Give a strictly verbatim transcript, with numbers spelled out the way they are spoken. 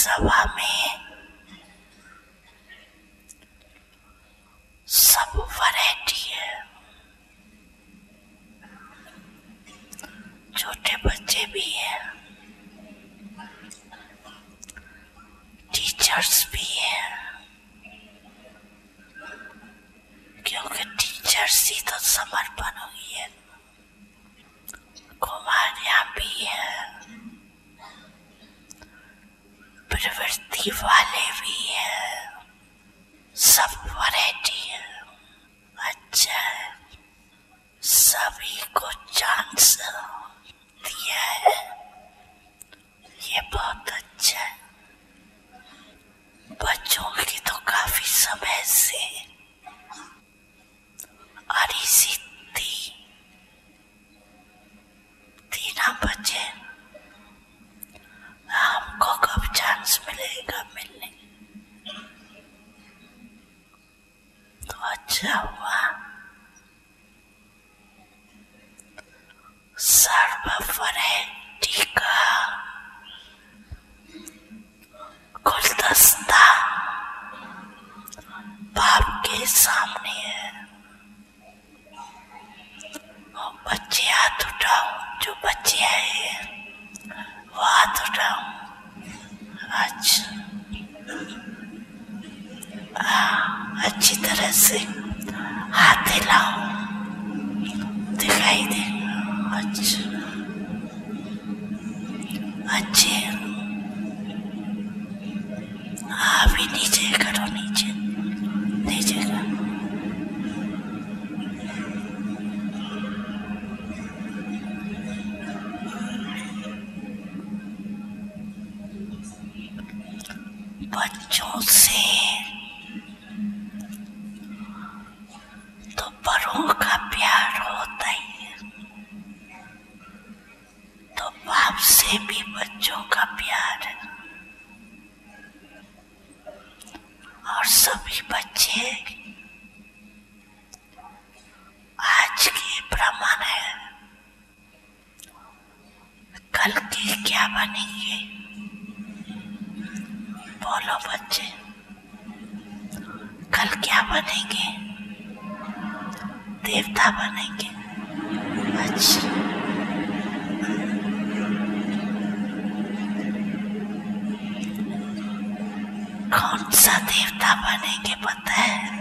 सभा में सब वैरायटी है, छोटे बच्चे भी हैं, टीचर्स भी हैं, क्योंकि टीचर्स ही तो समर्पण हुई है। कुमारियां भी हैं, प्रवृत्ति वाले भी हैं, सब वैरायटी है। अच्छा है, सभी को चांस दिया है, ये बहुत अच्छा है। बच्चों की तो काफी समय से अरिसी थी, तीना बचे, हमको कब चांस मिलेगा मिलने, तो अच्छा हुआ। सर्व वैरायटी का गुलदस्ता बाप के सामने है। और बच्चे हाथ उठाओ, जो बच्चे आए वो हाथ उठाओ। अच्छा, अच्छी तरह से हाथ हिलाओ, दिखाई दे। अच्छा, अच्छे, हाँ भी नीचे करो, नीचे नीचे करो। बच्चों से तो बड़ों का प्यार होता ही है, तो बाप से भी बच्चों का प्यार है। और सभी बच्चे आज के ब्राह्मण है, कल के क्या बनेंगे? बोलो बच्चे, कल क्या बनेंगे? देवता बनेंगे। अच्छा, कौन सा देवता बनेंगे पता है?